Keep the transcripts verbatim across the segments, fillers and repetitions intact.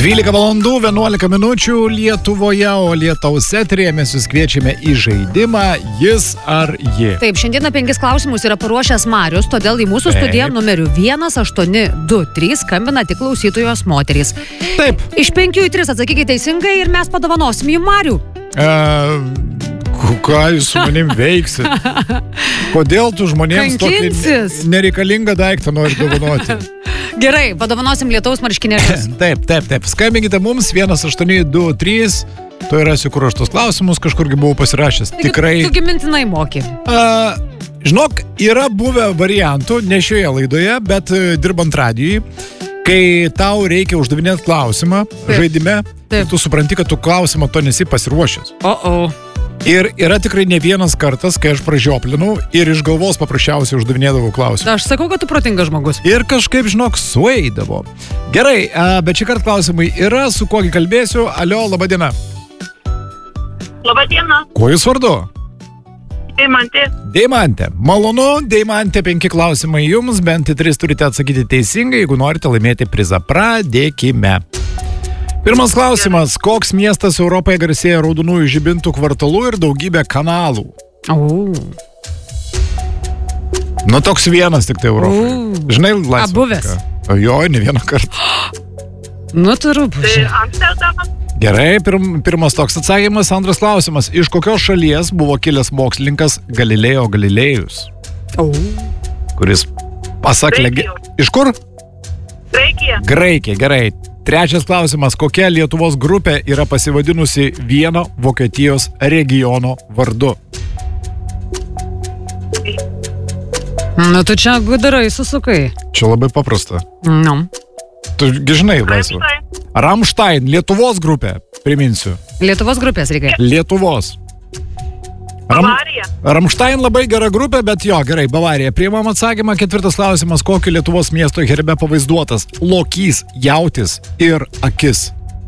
dvylika valandų vienuolika minučių Lietuvoje, o Lietaus eteryje mes jūs kviečiame į žaidimą Jis ar Ji. Taip, šiandieną penkis klausimus yra paruošęs Marius, todėl į mūsų Taip. studiją numeriu vienas aštuoni du trys skambina tik klausytojos moterys. Taip. Iš penkių į tris atsakykite teisingai ir mes padovanosim jums Marių. Uh, ką jūs su manim veiksit? Kodėl tu žmonėms tokį Kankinsis. nereikalingą daiktą nori dovanoti? Gerai, padovanosim Lietaus marškinėlius. Taip, taip, taip. Skambinkite mums vienas aštuoni du trys. Tu rasi, kur aš tos klausimus kažkurgi buvau pasirašęs. Tikrai. Tu gimintinai moki. Uh, žinok, yra buvę variantų, ne šioje laidoje, bet uh, dirbant radijui, kai tau reikia uždavinėti klausimą Taip. žaidime, Taip. tu supranti, kad tu klausimą to nesi pasiruošęs. O, o. Ir yra tikrai ne vienas kartas, kai aš pražioplinau ir iš galvos paprasčiausiai uždavinėdavau klausimą. Aš sakau, kad tu protingas žmogus. Ir kažkaip, žinok, sueidavo. Gerai, a, bet šį kartą klausimai yra, su kuogi kalbėsiu. Alio, laba diena. Labą dieną, Kuo jūs vardu? Deimantė. Deimantė. Malonu, Deimantė, penki klausimai jums, bent į tris turite atsakyti teisingai, jeigu norite laimėti prizą. Pradėkime. Pirmas klausimas. Koks miestas Europoje garsėja raudonųjų žibintų kvartalu ir daugybė kanalų? O. Nu, toks vienas tik tai Europoje. O. Žinai, laisvą. A, buvęs? O jo, ne vieną kartą. Nu, turiu Tai būti. Amsterdamas. Gerai, pirm, pirmas toks atsakymas. Antras klausimas. Iš kokios šalies buvo kilęs mokslininkas Galilėjo Galilėjus, O. kuris pasak legi... Graikijos. Iš kur? Graikija. Graikija, gerai. Trečias klausimas. Kokia Lietuvos grupė yra pasivadinusi vieno Vokietijos regiono vardu? Nu, tu čia gudarai susukai. Čia labai paprasta. Nu. Tu gi žinai, laisvą. Rammstein. Rammstein, Lietuvos grupė, priminsiu. Lietuvos grupės reikia. Lietuvos. Ram... Bavarija. Rammstein labai gera grupė, bet jo, gerai, Bavarija. Priimam atsakymą. Ketvirtas klausimas. Kokio Lietuvos miesto herbe pavaizduotas lokys, jautis ir akis?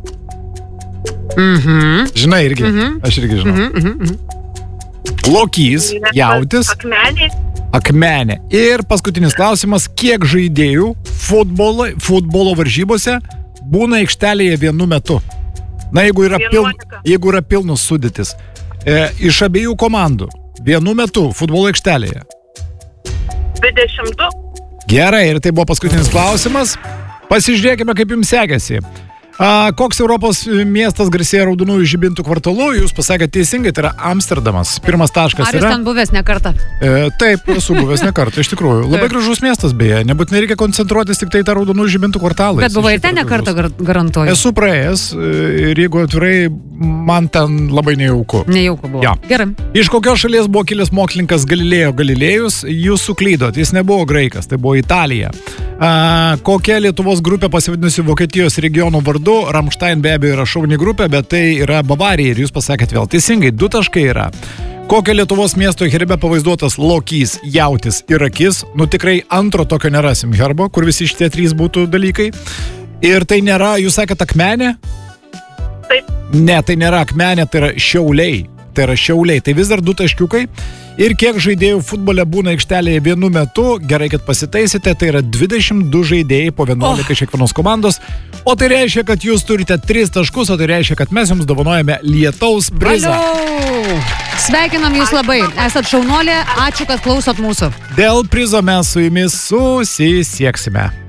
Mhm. Žinai irgi. Mhm. Aš irgi žinau. Mhm, mhm. Lokys, jautis, Akmenė. akmenė. Ir paskutinis klausimas. Kiek žaidėjų futbolo, futbolo varžybose būna aikštelėje vienu metu? Na, jeigu yra, piln, Vienuolika. jeigu yra pilnus sudėtis. E, iš abiejų komandų. Vienu metu futbolo aikštelėje. dvidešimt du. Gerai, ir tai buvo paskutinis klausimas. Pasižiūrėkime, kaip jums sekėsi. A, koks Europos miestas garsėja raudonųjų žibintų kvartalu? Jūs pasakėte teisingai, tai yra Amsterdamas. Pirmas taškas Marius yra. ten buvęs ne kartą. E, taip, esu buvęs ne kartą, iš tikrųjų. Labai Taip. gražus miestas, beje. Nebūtinai reikia koncentruotis tik tai tą raudonųjų žibintų kvartalą. Bet Jis buvo iš ir ten ne tikrųjų kartą gražus. gar garantuoju. Esu praėjęs e, ir jeigu atvirai, man ten labai nejauku. Nejauku buvo. Jo. Gerai. Iš kokios šalies buvo kilęs mokslininkas Galilėjo Galilėjus? Jūs suklydot, jis nebuvo graikas, tai buvo Italija. A, kokia Lietuvos grupė pasivadinusi Vokietijos regiono vardu? Rammstein be abejo yra šauni grupė, bet tai yra Bavarija ir jūs pasakėt vėl teisingai, du taškai yra. Kokio Lietuvos miesto herbe pavaizduotas lokys, jautis ir akis? Nu tikrai antro tokio nerasim herbo, kur visi šitie trys būtų dalykai. Ir tai nėra, jūs sakėt akmenė? Taip. Ne, tai nėra akmenė, tai yra šiauliai. Tai yra šiauliai, tai vis dar du taškiukai. Ir kiek žaidėjų futbole būna aikštelėje vienu metu, gerai, kad pasitaisite, tai yra dvidešimt du žaidėjai po vienuolika iš kiekvienos komandos. O tai reiškia, kad jūs turite tris taškus, o tai reiškia, kad mes jums dovanojame Lietaus prizą. Valio! Sveikinam jūs labai. Esat šaunuolė. Ačiū, kad klausot mūsų. Dėl prizo mes su jumis susisieksime.